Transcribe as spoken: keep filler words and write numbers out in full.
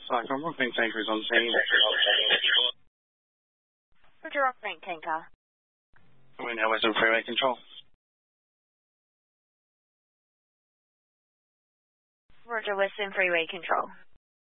Sorry, I'm Rockbank Tanker is on scene. Roger, Rockbank Tanker. We're now Western Freeway Control. Roger, Western Freeway Control.